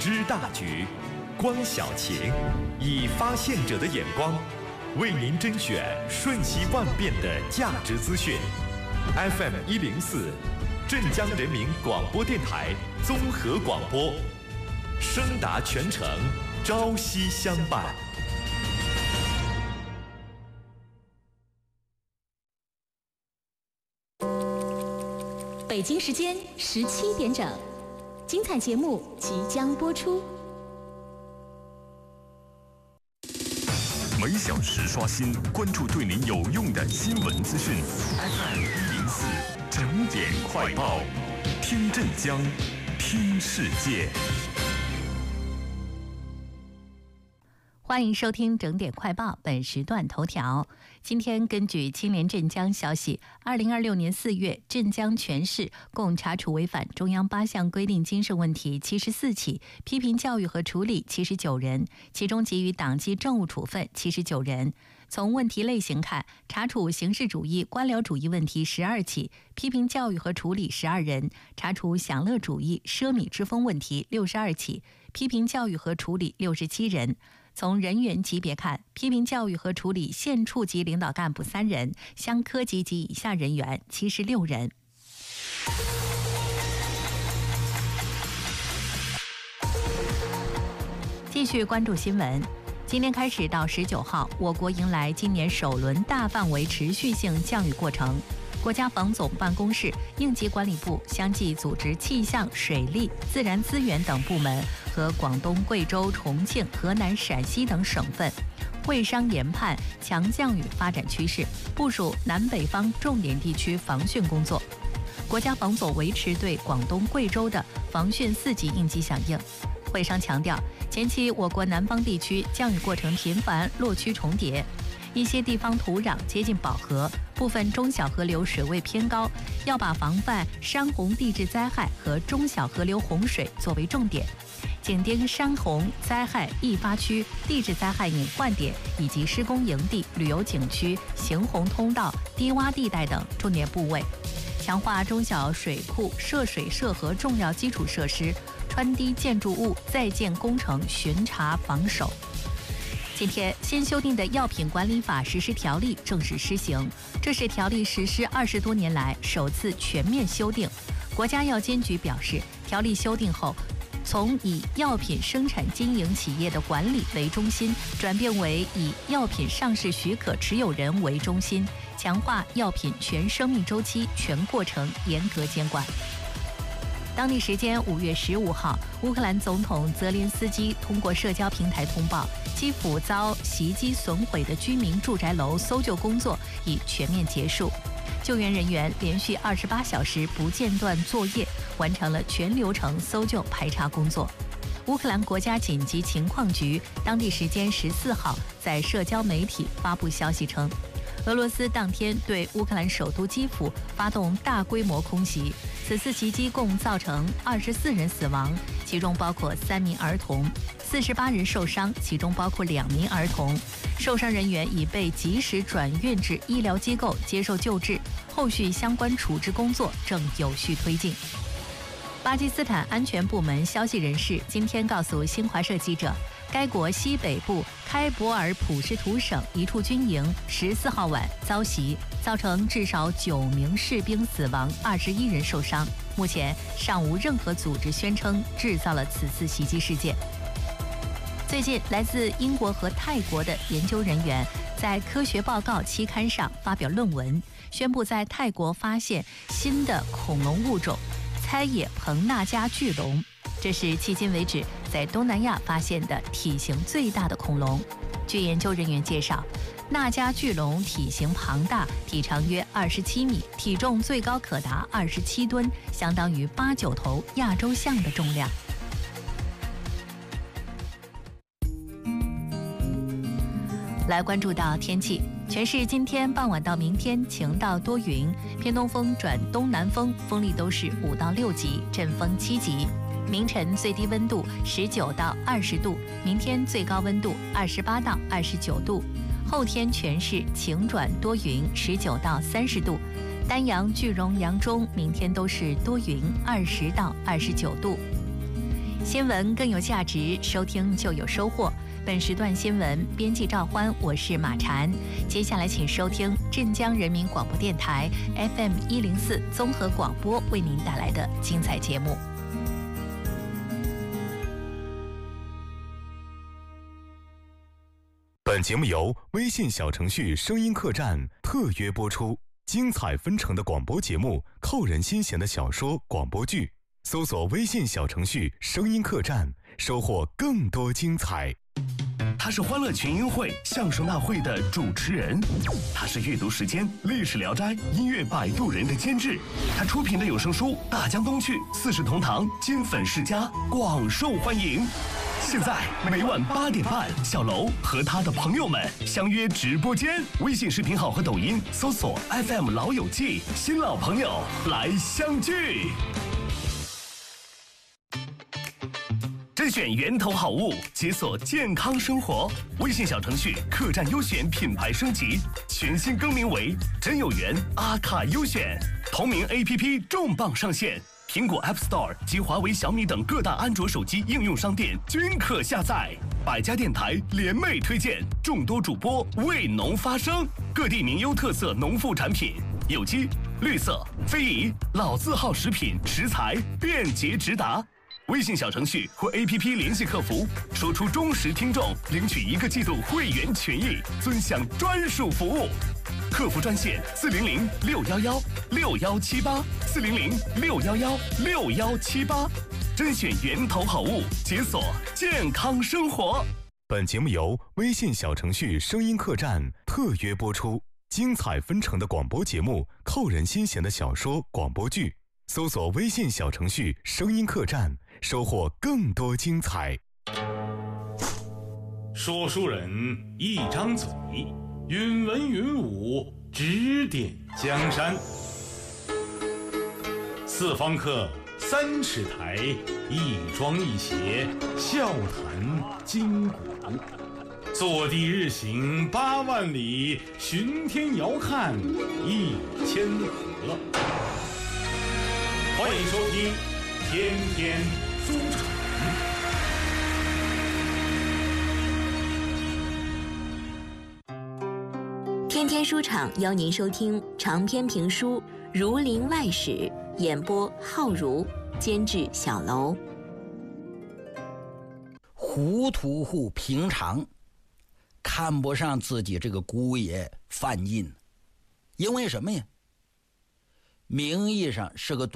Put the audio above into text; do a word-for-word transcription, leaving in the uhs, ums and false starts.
知大局，观小情，以发现者的眼光，为您甄选瞬息万变的价值资讯。F M 一零四，镇江人民广播电台综合广播，声达全城，朝夕相伴。 北京时间十七点整，精彩节目即将播出。 每小时刷新，关注对您有用的新闻资讯。F M 一零四整点快报，听镇江，听世界。 欢迎收听整点快报，本时段头条。今天根据青联镇江消息，二零二六年四月，镇江全市共查处违反中央八项规定精神问题七十四起，批评教育和处理七十九人，其中给予党纪政务处分七十九人。从问题类型看，查处形式主义、官僚主义问题十二起，批评教育和处理十二人；查处享乐主义、奢靡之风问题六十二起，批评教育和处理六十七人。从人员级别看，批评教育和处理县处级领导干部三人，乡科级及以下人员七十六人。继续关注新闻。今天开始到十九号，我国迎来今年首轮大范围持续性降雨过程。国家防总办公室、应急管理部相继组织气象、水利、自然资源等部门和广东、贵州、重庆、河南、陕西等省份会商研判强降雨发展趋势，部署南北方重点地区防汛工作。国家防总维持对广东、贵州的防汛四级应急响应。会商强调，前期我国南方地区降雨过程频繁，落区重叠，一些地方土壤接近饱和，部分中小河流水位偏高，要把防范山洪地质灾害和中小河流洪水作为重点，紧盯山洪灾害易发区、地质灾害隐患点以及施工营地、旅游景区、行洪通道、低洼地带等重点部位，强化中小水库涉水涉河重要基础设施、穿堤建筑物在建工程巡查防守。今天，新修订的药品管理法实施条例正式施行，这是条例实施二十多年来首次全面修订。国家药监局表示，条例修订后，从以药品生产经营企业的管理为中心，转变为以药品上市许可持有人为中心，强化药品全生命周期、全过程严格监管。当地时间五月十五号，乌克兰总统泽连斯基通过社交平台通报，基辅遭袭击损毁的居民住宅楼搜救工作已全面结束，救援人员连续二十八小时不间断作业，完成了全流程搜救排查工作。乌克兰国家紧急情况局当地时间十四号在社交媒体发布消息称，俄罗斯当天对乌克兰首都基辅发动大规模空袭，此次袭击共造成二十四人死亡，其中包括三名儿童，四十八人受伤，其中包括两名儿童。受伤人员已被及时转运至医疗机构接受救治，后续相关处置工作正有序推进。巴基斯坦安全部门消息人士今天告诉新华社记者，该国西北部开伯尔普什图省一处军营十四号晚遭袭，造成至少九名士兵死亡，二十一人受伤。目前尚无任何组织宣称制造了此次袭击事件。最近，来自英国和泰国的研究人员在《科学报告》期刊上发表论文，宣布在泰国发现新的恐龙物种猜野彭纳加巨龙，这是迄今为止在东南亚发现的体型最大的恐龙。据研究人员介绍，纳加巨龙体型庞大，体长约二十七米，体重最高可达二十七吨，相当于八九头亚洲象的重量。来关注到天气，全市今天傍晚到明天晴到多云，偏东风转东南风，风力都是五到六级，阵风七级。明晨最低温度十九到二十度，明天最高温度二十八到二十九度。后天全市晴转多云，十九到三十度。丹阳、句容、扬中明天都是多云，二十到二十九度。 新闻更有价值，收听就有收获。本时段新闻编辑赵欢，我是马婵。接下来请收听镇江人民广播电台 F M 一零四综合广播为您带来的精彩节目。 本节目由微信小程序声音客栈特约播出，精彩纷呈的广播节目，扣人心弦的小说、广播剧，搜索微信小程序声音客栈，收获更多精彩。 他是欢乐群英会相声大会的主持人，他是阅读时间历史聊斋音乐摆渡人的监制，他出品的有声书《大江东去》《四世同堂》《金粉世家》广受欢迎。现在每晚八点半，小楼和他的朋友们相约直播间，微信视频号和抖音搜索 F M 老友记，新老朋友来相聚。甄选源头好物，解锁健康生活。微信小程序客栈优选品牌升级，全新更名为真有缘阿卡优选，同名 A P P 重磅上线。苹果 App Store 及华为、小米等各大安卓手机应用商店均可下载。百家电台联袂推荐，众多主播为农发声，各地名优特色农副产品，有机、绿色、非遗、老字号食品食材便捷直达。微信小程序或 A P P 联系客服，说出忠实听众，领取一个季度会员权益，尊享专属服务。客服专线四零零六幺幺六幺七八四零零六幺幺六幺七八，甄选源头好物，解锁健康生活。 本节目由微信小程序声音客栈特约播出，精彩纷呈的广播节目，扣人心弦的小说、广播剧，搜索微信小程序声音客栈，收获更多精彩。 说书人一张嘴，云文云武，指点江山。四方客，三尺台，一庄一谐，笑谈今古。坐地日行八万里，巡天遥看一千河。欢迎收听天天书场。 天天书场邀您收听长篇评书《儒林外史》，演播浩如，监制小楼。 胡屠户平常看不上自己这个姑爷范印，因为什么呀？名义上是个